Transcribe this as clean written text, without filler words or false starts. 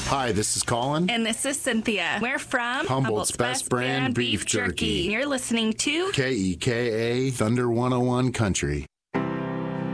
Hi, this is Colin. And this is Cynthia. We're from Humboldt's Best Brand Beef Jerky. You're listening to KEKA Thunder 101 Country.